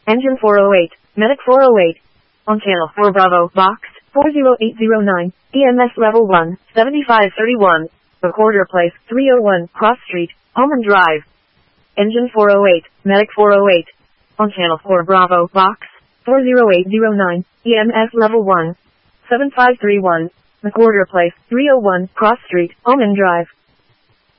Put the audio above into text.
Engine 408, Medic 408. On channel 4 Bravo, box 40809, EMS level 1, 7531. Recorder place 301 Cross Street, Holman Drive. Engine 408, Medic 408. On channel 4 Bravo, box 40809, EMS level 1, 7531. Recorder place 301 Cross Street, Holman Drive.